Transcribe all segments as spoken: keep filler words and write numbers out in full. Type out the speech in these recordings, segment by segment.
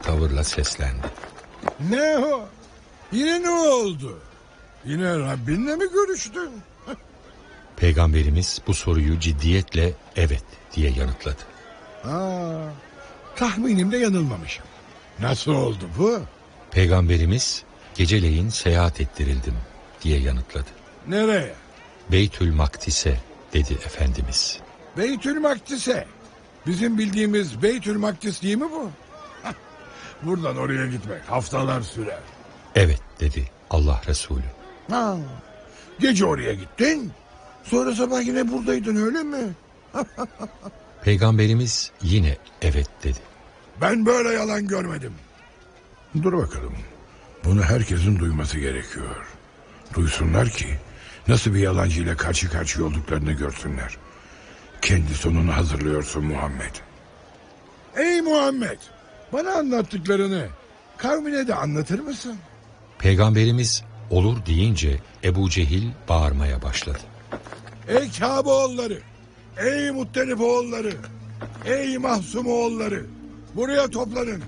tavırla seslendi. Ne o? Yine ne oldu? Yine Rabbinle mi görüştün? Peygamberimiz bu soruyu ciddiyetle evet diye yanıtladı. Aa, tahminimde yanılmamışım. Nasıl oldu bu? Peygamberimiz geceleyin seyahat ettirildim diye yanıtladı. Nereye? Beytül Makdis'e dedi Efendimiz. Beytül Makdis'e. Bizim bildiğimiz Beytül Makdis değil mi bu? Buradan oraya gitmek haftalar sürer. Evet dedi Allah Resulü. Ha, gece oraya gittin. Sonra sabah yine buradaydın, öyle mi? Peygamberimiz yine evet dedi. Ben böyle yalan görmedim. Dur bakalım. Bunu herkesin duyması gerekiyor. Duysunlar ki nasıl bir yalancıyla karşı karşıya olduklarını görsünler. Kendi sonunu hazırlıyorsun Muhammed. Ey Muhammed! Bana anlattıklarını kavmine de anlatır mısın? Peygamberimiz olur deyince Ebu Cehil bağırmaya başladı. Ey Kabe oğulları! Ey Muttalip oğulları! Ey Mahsum oğulları! Buraya toplanın.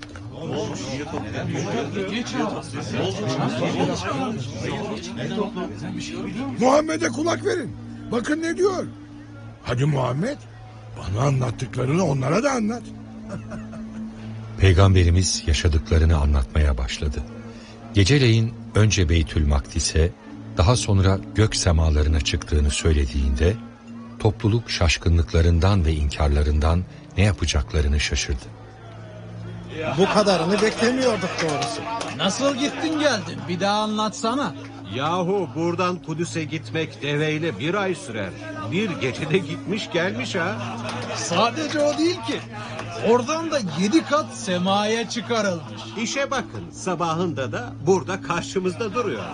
Muhammed'e kulak verin. Bakın ne diyor. Hadi Muhammed, bana anlattıklarını onlara da anlat. Peygamberimiz yaşadıklarını anlatmaya başladı. Geceleyin önce Beytül Makdis'e, daha sonra gök semalarına çıktığını söylediğinde topluluk şaşkınlıklarından ve inkarlarından ne yapacaklarını şaşırdı. Bu kadarını beklemiyorduk doğrusu. Nasıl gittin geldin? Bir daha anlatsana. Yahu buradan Kudüs'e gitmek deveyle bir ay sürer. Bir gecede gitmiş gelmiş ha. Sadece o değil ki. Oradan da yedi kat semaya çıkarılmış. İşe bakın, sabahında da burada karşımızda duruyor.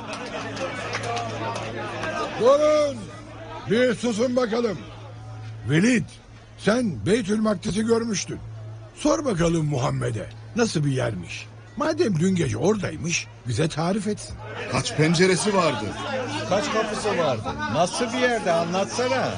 Durun! Bir susun bakalım. Velid, sen Beytül Makdis'i görmüştün. Sor bakalım Muhammed'e nasıl bir yermiş. Madem dün gece oradaymış, bize tarif etsin. Kaç penceresi vardı? Kaç kapısı vardı? Nasıl bir yerde, anlatsana.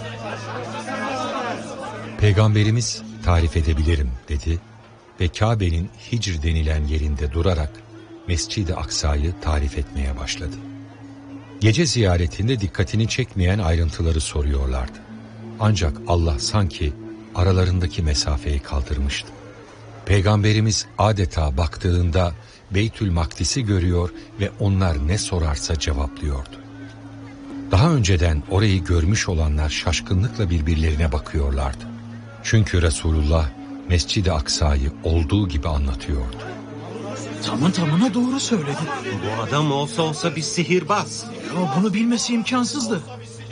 Peygamberimiz tarif edebilirim dedi ve Kabe'nin Hicr denilen yerinde durarak Mescid-i Aksa'yı tarif etmeye başladı. Gece ziyaretinde dikkatini çekmeyen ayrıntıları soruyorlardı. Ancak Allah sanki aralarındaki mesafeyi kaldırmıştı. Peygamberimiz adeta baktığında Beytül Makdis'i görüyor ve onlar ne sorarsa cevaplıyordu. Daha önceden orayı görmüş olanlar şaşkınlıkla birbirlerine bakıyorlardı. Çünkü Resulullah Mescid-i Aksa'yı olduğu gibi anlatıyordu. Tamı tamına doğru söyledi. Bu adam olsa olsa bir sihirbaz. Ya bunu bilmesi imkansızdı.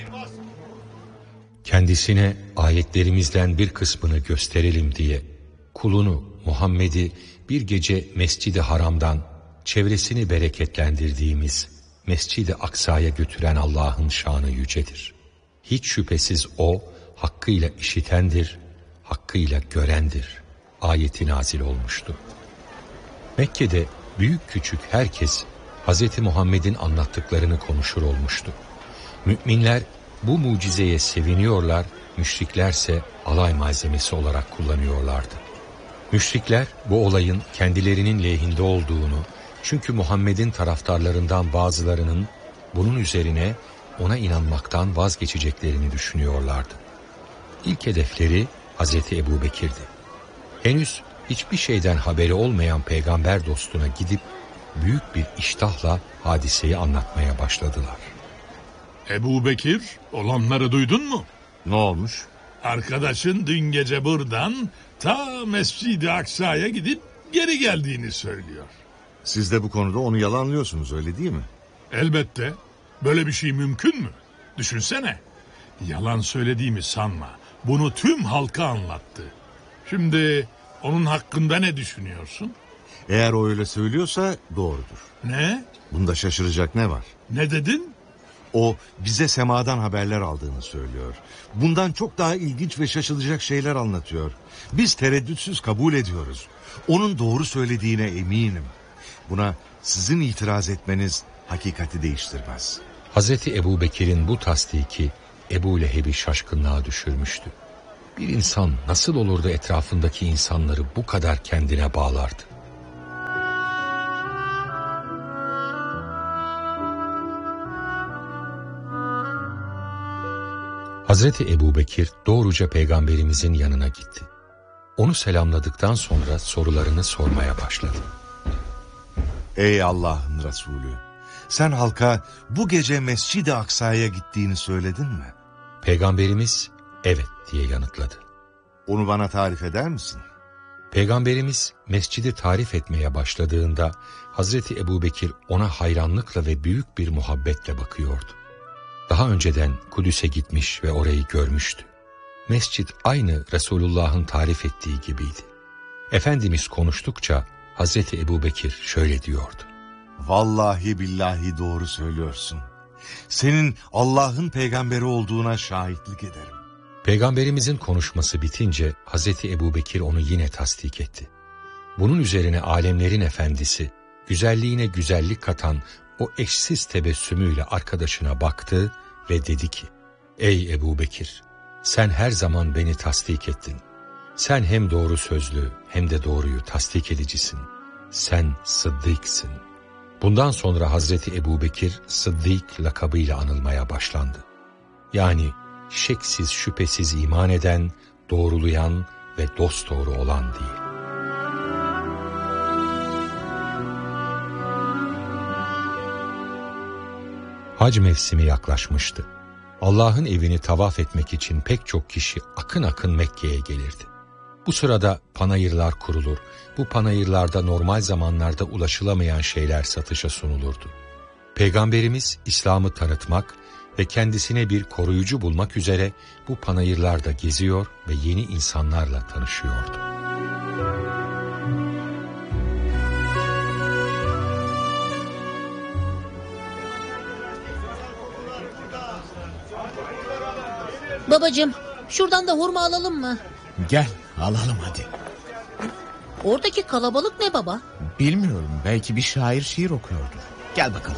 Kendisine ayetlerimizden bir kısmını gösterelim diye kulunu Muhammed'i bir gece Mescid-i Haram'dan çevresini bereketlendirdiğimiz Mescid-i Aksa'ya götüren Allah'ın şanı yücedir. Hiç şüphesiz O hakkıyla işitendir, hakkıyla görendir. Ayeti nazil olmuştu. Mekke'de büyük küçük herkes Hz. Muhammed'in anlattıklarını konuşur olmuştu. Müminler bu mucizeye seviniyorlar, müşriklerse alay malzemesi olarak kullanıyorlardı. Müşrikler bu olayın kendilerinin lehinde olduğunu, çünkü Muhammed'in taraftarlarından bazılarının bunun üzerine ona inanmaktan vazgeçeceklerini düşünüyorlardı. İlk hedefleri Hazreti Ebu Bekir'di. Henüz hiçbir şeyden haberi olmayan peygamber dostuna gidip büyük bir iştahla hadiseyi anlatmaya başladılar. Ebu Bekir, olanları duydun mu? Ne olmuş? Arkadaşın dün gece buradan ta Mescid-i Aksa'ya gidip geri geldiğini söylüyor. Siz de bu konuda onu yalanlıyorsunuz, öyle değil mi? Elbette. Böyle bir şey mümkün mü? Düşünsene. Yalan söylediğimi sanma. Bunu tüm halka anlattı. Şimdi onun hakkında ne düşünüyorsun? Eğer o öyle söylüyorsa doğrudur. Ne? Bunda şaşıracak ne var? Ne dedin? O bize semadan haberler aldığını söylüyor. Bundan çok daha ilginç ve şaşılacak şeyler anlatıyor. Biz tereddütsüz kabul ediyoruz. Onun doğru söylediğine eminim. Buna sizin itiraz etmeniz hakikati değiştirmez. Hazreti Ebu Bekir'in bu tasdiki Ebu Leheb'i şaşkınlığa düşürmüştü. Bir insan nasıl olur da etrafındaki insanları bu kadar kendine bağlardı? Hazreti Ebubekir doğruca peygamberimizin yanına gitti. Onu selamladıktan sonra sorularını sormaya başladı. Ey Allah'ın Resulü, sen halka bu gece Mescid-i Aksa'ya gittiğini söyledin mi? Peygamberimiz evet diye yanıtladı. Onu bana tarif eder misin? Peygamberimiz mescidi tarif etmeye başladığında Hazreti Ebubekir ona hayranlıkla ve büyük bir muhabbetle bakıyordu. Daha önceden Kudüs'e gitmiş ve orayı görmüştü. Mescid aynı Resulullah'ın tarif ettiği gibiydi. Efendimiz konuştukça Hazreti Ebubekir şöyle diyordu. Vallahi billahi doğru söylüyorsun. Senin Allah'ın peygamberi olduğuna şahitlik ederim. Peygamberimizin konuşması bitince Hazreti Ebubekir onu yine tasdik etti. Bunun üzerine alemlerin efendisi, güzelliğine güzellik katan o eşsiz tebessümüyle arkadaşına baktı ve dedi ki, Ey Ebubekir, sen her zaman beni tasdik ettin. Sen hem doğru sözlü hem de doğruyu tasdik edicisin. Sen Sıddık'sın. Bundan sonra Hazreti Ebubekir Sıddık lakabıyla anılmaya başlandı. Yani şeksiz şüphesiz iman eden, doğrulayan ve dosdoğru olan diye. Hac mevsimi yaklaşmıştı. Allah'ın evini tavaf etmek için pek çok kişi akın akın Mekke'ye gelirdi. Bu sırada panayırlar kurulur, bu panayırlarda normal zamanlarda ulaşılamayan şeyler satışa sunulurdu. Peygamberimiz İslam'ı tanıtmak ve kendisine bir koruyucu bulmak üzere bu panayırlarda geziyor ve yeni insanlarla tanışıyordu. Babacığım, şuradan da hurma alalım mı? Gel alalım hadi. Oradaki kalabalık ne baba? Bilmiyorum, belki bir şair şiir okuyordu. Gel bakalım.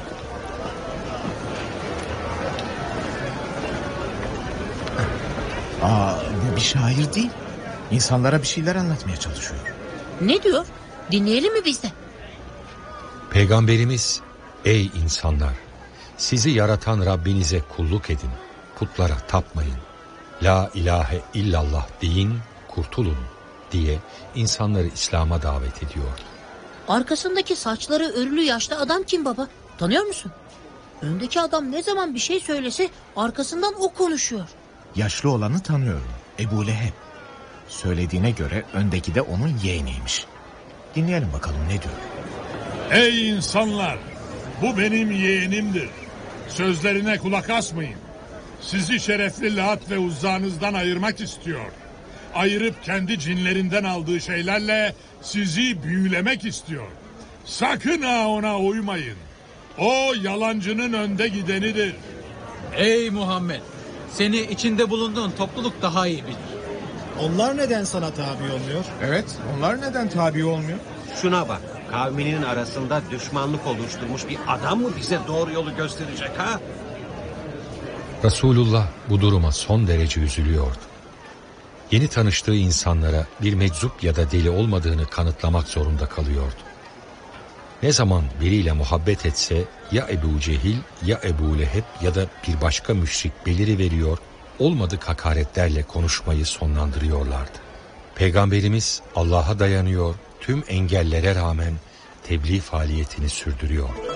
Aa, bu bir şair değil. İnsanlara bir şeyler anlatmaya çalışıyor. Ne diyor? Dinleyelim mi biz de? Peygamberimiz, ey insanlar, sizi yaratan Rabbinize kulluk edin, putlara tapmayın. La ilahe illallah deyin, kurtulun diye insanları İslam'a davet ediyor. Arkasındaki saçları örülü yaşlı adam kim baba? Tanıyor musun? Öndeki adam ne zaman bir şey söylese arkasından o konuşuyor. Yaşlı olanı tanıyorum. Ebu Leheb. Söylediğine göre öndeki de onun yeğeniymiş. Dinleyelim bakalım ne diyor. Ey insanlar! Bu benim yeğenimdir. Sözlerine kulak asmayın. Sizi şerefli Lat ve Uzza'nızdan ayırmak istiyor. Ayırıp kendi cinlerinden aldığı şeylerle sizi büyülemek istiyor. Sakın ha ona uymayın. O yalancının önde gidenidir. Ey Muhammed! Seni içinde bulunduğun topluluk daha iyi bilir. Onlar neden sana tabi olmuyor? Evet, onlar neden tabi olmuyor? Şuna bak, kavminin arasında düşmanlık oluşturmuş bir adam mı bize doğru yolu gösterecek ha? Resulullah bu duruma son derece üzülüyordu. Yeni tanıştığı insanlara bir meczup ya da deli olmadığını kanıtlamak zorunda kalıyordu. Ne zaman biriyle muhabbet etse ya Ebu Cehil ya Ebu Leheb ya da bir başka müşrik beliriveriyor, olmadık hakaretlerle konuşmayı sonlandırıyorlardı. Peygamberimiz Allah'a dayanıyor, tüm engellere rağmen tebliğ faaliyetini sürdürüyordu.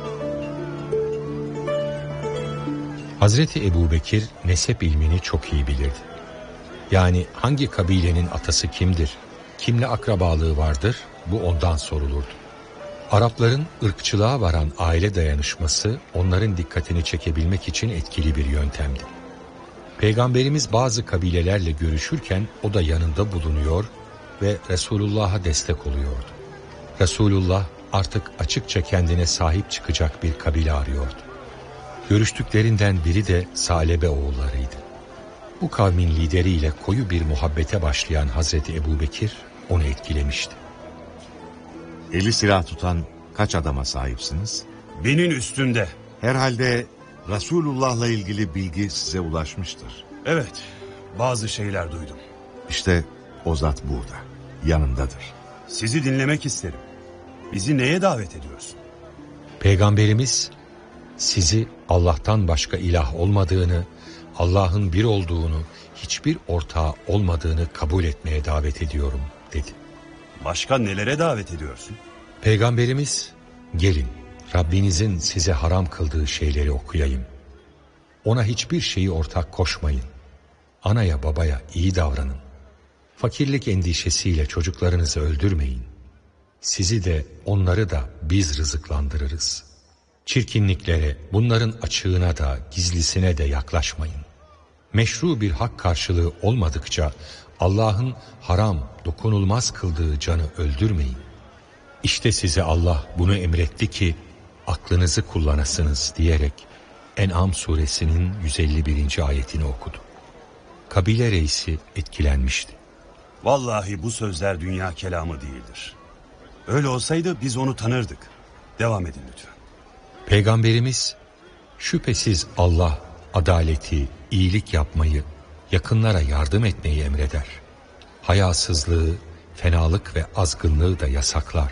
Hazreti Ebubekir nesep ilmini çok iyi bilirdi. Yani hangi kabilenin atası kimdir, kimle akrabalığı vardır, bu ondan sorulurdu. Arapların ırkçılığa varan aile dayanışması onların dikkatini çekebilmek için etkili bir yöntemdi. Peygamberimiz bazı kabilelerle görüşürken o da yanında bulunuyor ve Resulullah'a destek oluyordu. Resulullah artık açıkça kendine sahip çıkacak bir kabile arıyordu. Görüştüklerinden biri de Salebe oğullarıydı. Bu kavmin lideriyle koyu bir muhabbete başlayan Hazreti Ebubekir onu etkilemişti. Eli silah tutan kaç adama sahipsiniz? Binin üstünde. Herhalde Resulullah'la ilgili bilgi size ulaşmıştır. Evet, bazı şeyler duydum. İşte o zat burada, yanındadır. Sizi dinlemek isterim. Bizi neye davet ediyorsun? Peygamberimiz sizi Allah'tan başka ilah olmadığını, Allah'ın bir olduğunu, hiçbir ortağı olmadığını kabul etmeye davet ediyorum dedi. Başka nelere davet ediyorsun? Peygamberimiz, gelin Rabbinizin size haram kıldığı şeyleri okuyayım. Ona hiçbir şeyi ortak koşmayın. Anaya babaya iyi davranın. Fakirlik endişesiyle çocuklarınızı öldürmeyin. Sizi de onları da biz rızıklandırırız. Çirkinliklere, bunların açığına da gizlisine de yaklaşmayın. Meşru bir hak karşılığı olmadıkça Allah'ın haram, dokunulmaz kıldığı canı öldürmeyin. İşte size Allah bunu emretti ki aklınızı kullanasınız diyerek En'am suresinin yüz elli birinci ayetini okudu. Kabile reisi etkilenmişti. Vallahi bu sözler dünya kelamı değildir. Öyle olsaydı biz onu tanırdık. Devam edin lütfen. Peygamberimiz, şüphesiz Allah adaleti, iyilik yapmayı, yakınlara yardım etmeyi emreder. Hayasızlığı, fenalık ve azgınlığı da yasaklar.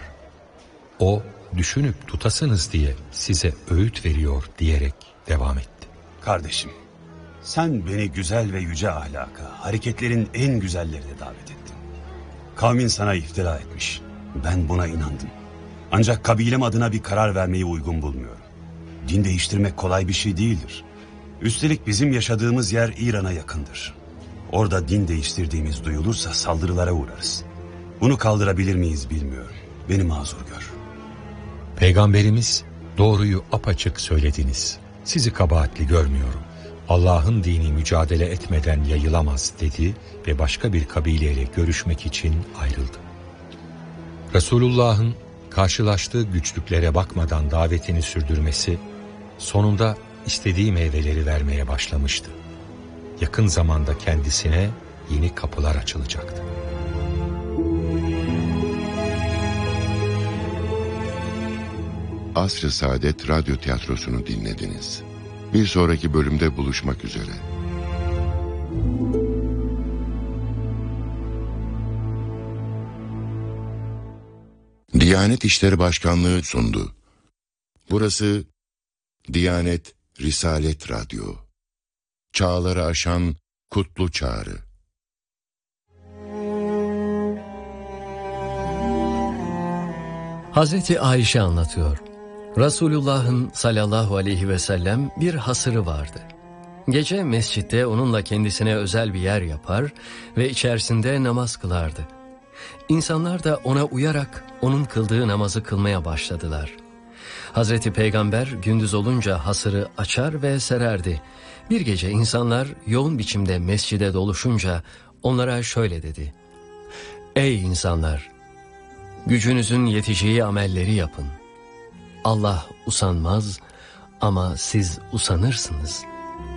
O, düşünüp tutasınız diye size öğüt veriyor diyerek devam etti. Kardeşim, sen beni güzel ve yüce ahlaka, hareketlerin en güzellerine davet ettin. Kavmin sana iftira etmiş. Ben buna inandım. Ancak kabilem adına bir karar vermeyi uygun bulmuyorum. Din değiştirmek kolay bir şey değildir. Üstelik bizim yaşadığımız yer İran'a yakındır. Orada din değiştirdiğimiz duyulursa saldırılara uğrarız. Bunu kaldırabilir miyiz bilmiyorum. Beni mazur gör. Peygamberimiz, doğruyu apaçık söylediniz. Sizi kabahatli görmüyorum. Allah'ın dini mücadele etmeden yayılamaz dedi ve başka bir kabileyle görüşmek için ayrıldı. Resulullah'ın karşılaştığı güçlüklere bakmadan davetini sürdürmesi sonunda istediği meyveleri vermeye başlamıştı. Yakın zamanda kendisine yeni kapılar açılacaktı. Asr-ı Saadet Radyo Tiyatrosu'nu dinlediniz. Bir sonraki bölümde buluşmak üzere. Diyanet İşleri Başkanlığı sundu. Burası Diyanet Risalet Radyo. Çağları aşan kutlu çağrı. Hazreti Ayşe anlatıyor. Resulullah'ın sallallahu aleyhi ve sellem bir hasırı vardı. Gece mescitte onunla kendisine özel bir yer yapar ve içerisinde namaz kılardı. İnsanlar da ona uyarak onun kıldığı namazı kılmaya başladılar. Hazreti Peygamber gündüz olunca hasırı açar ve sererdi. Bir gece insanlar yoğun biçimde mescide doluşunca onlara şöyle dedi: "Ey insanlar! Gücünüzün yeteceği amelleri yapın. Allah usanmaz ama siz usanırsınız."